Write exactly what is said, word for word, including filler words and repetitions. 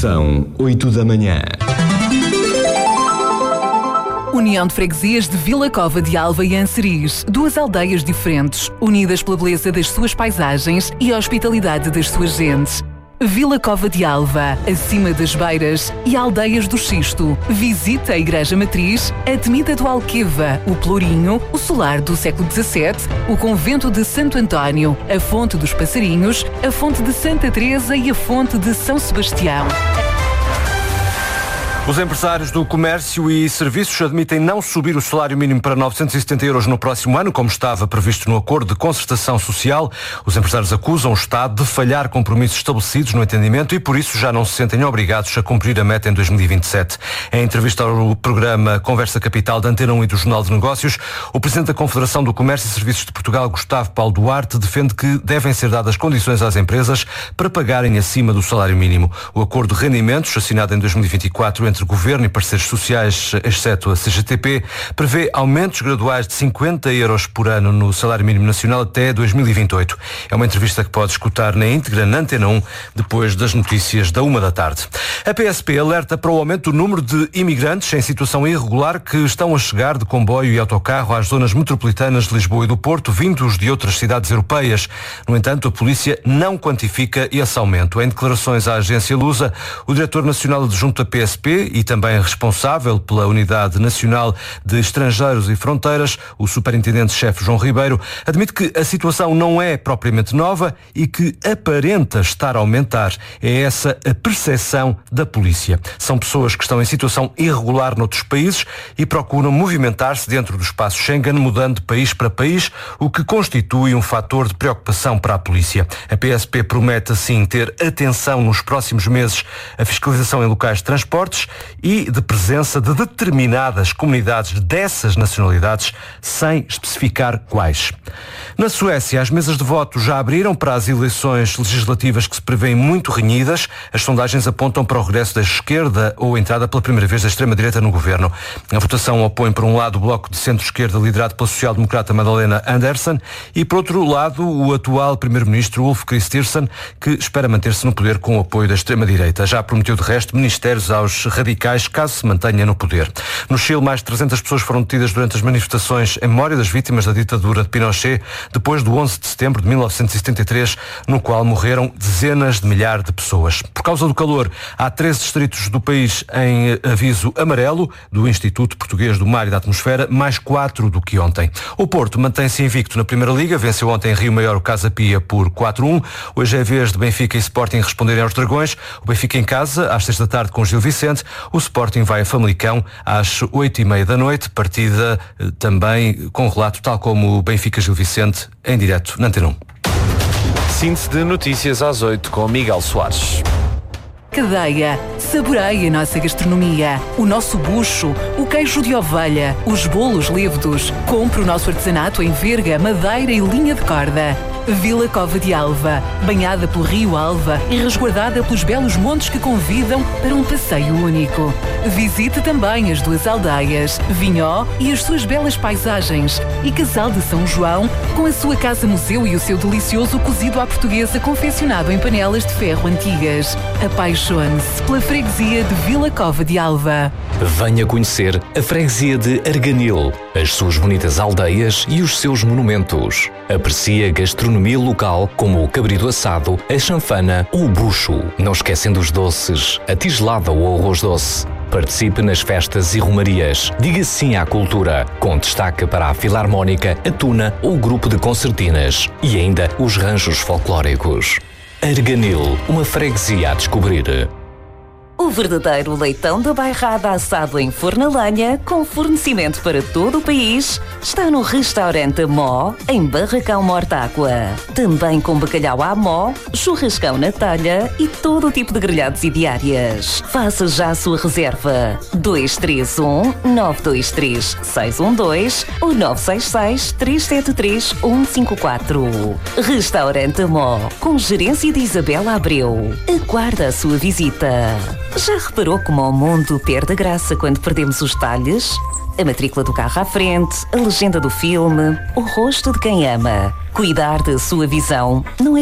São oito da manhã. União de Freguesias de Vila Cova de Alva e Anseriz, duas aldeias diferentes, unidas pela beleza das suas paisagens e a hospitalidade das suas gentes. Vila Cova de Alva, acima das Beiras, e Aldeias do Xisto. Visita a Igreja Matriz, a Temida do Alqueva, o Pelourinho, o Solar do século dezassete, o Convento de Santo António, a Fonte dos Passarinhos, a Fonte de Santa Teresa e a Fonte de São Sebastião. Os empresários do comércio e serviços admitem não subir o salário mínimo para novecentos e setenta euros no próximo ano, como estava previsto no acordo de concertação social. Os empresários acusam o Estado de falhar compromissos estabelecidos no entendimento e, por isso, já não se sentem obrigados a cumprir a meta em dois mil e vinte e sete. Em entrevista ao programa Conversa Capital da Antena um e do Jornal de Negócios, o Presidente da Confederação do Comércio e Serviços de Portugal, Gustavo Paulo Duarte, defende que devem ser dadas condições às empresas para pagarem acima do salário mínimo. O acordo de rendimentos, assinado em dois mil e vinte e quatro entre Governo e parceiros sociais, exceto a C G T P, prevê aumentos graduais de cinquenta euros por ano no salário mínimo nacional até dois mil e vinte e oito. É uma entrevista que pode escutar na íntegra na Antena um, depois das notícias da uma da tarde. A P S P alerta para o aumento do número de imigrantes em situação irregular que estão a chegar de comboio e autocarro às zonas metropolitanas de Lisboa e do Porto, vindos de outras cidades europeias. No entanto, a polícia não quantifica esse aumento. Em declarações à agência Lusa, o diretor nacional adjunto da P S P e também responsável pela Unidade Nacional de Estrangeiros e Fronteiras, o superintendente-chefe João Ribeiro, admite que a situação não é propriamente nova e que aparenta estar a aumentar. É essa a percepção da polícia. São pessoas que estão em situação irregular noutros países e procuram movimentar-se dentro do espaço Schengen, mudando de país para país, o que constitui um fator de preocupação para a polícia. A P S P promete, assim, ter atenção nos próximos meses à fiscalização em locais de transportes e de presença de determinadas comunidades dessas nacionalidades, sem especificar quais. Na Suécia, as mesas de voto já abriram para as eleições legislativas que se prevêem muito renhidas. As sondagens apontam para o regresso da esquerda ou a entrada pela primeira vez da extrema-direita no governo. A votação opõe, por um lado, o bloco de centro-esquerda liderado pela social-democrata Magdalena Andersson e, por outro lado, o atual primeiro-ministro Ulf Kristersson, que espera manter-se no poder com o apoio da extrema-direita. Já prometeu, de resto, ministérios aos radicais caso se mantenha no poder. No Chile, mais de trezentas pessoas foram detidas durante as manifestações em memória das vítimas da ditadura de Pinochet, depois do onze de setembro de mil novecentos e setenta e três, no qual morreram dezenas de milhares de pessoas. Por causa do calor, há treze distritos do país em aviso amarelo do Instituto Português do Mar e da Atmosfera, mais quatro do que ontem. O Porto mantém-se invicto na Primeira Liga, venceu ontem em Rio Maior o Casa Pia por quatro a um. Hoje é vez de Benfica e Sporting responderem aos Dragões. O Benfica em casa, às seis da tarde com Gil Vicente. O Sporting vai a Famalicão às oito e meia da noite, partida também com relato, tal como o Benfica-Gil Vicente, em direto na Antena um. Síntese de notícias às oito com Miguel Soares. Cadeia. Saboreie a nossa gastronomia, o nosso bucho, o queijo de ovelha, os bolos levedos. Compre o nosso artesanato em verga, madeira e linha de corda. Vila Cova de Alva, banhada pelo Rio Alva e resguardada pelos belos montes que convidam para um passeio único. Visite também as duas aldeias, Vinhó e as suas belas paisagens, e Casal de São João, com a sua casa-museu e o seu delicioso cozido à portuguesa confeccionado em panelas de ferro antigas. Apaixone-se pela freguesia de Vila Cova de Alva. Venha conhecer a freguesia de Arganil, as suas bonitas aldeias e os seus monumentos. Aprecie a gastronomia local como o cabrito assado, a chanfana ou o bucho. Não esquecendo os doces, a tigelada ou o arroz doce. Participe nas festas e romarias. Diga sim à cultura, com destaque para a Filarmónica, a Tuna ou o grupo de concertinas. E ainda os ranchos folclóricos. Arganil, uma freguesia a descobrir. O verdadeiro leitão da bairrada assado em forno a lenha, com fornecimento para todo o país, está no restaurante Mó, em Barracão Mortágua. Também com bacalhau à mó, churrascão na talha e todo o tipo de grelhados e diárias. Faça já a sua reserva. dois três um, nove dois três, seis um dois ou nove seis seis, três sete três, um cinco quatro. Restaurante Mó, com gerência de Isabela Abreu. Aguarda a sua visita. Já reparou como o mundo perde a graça quando perdemos os detalhes? A matrícula do carro à frente, a legenda do filme, o rosto de quem ama. Cuidar da sua visão não é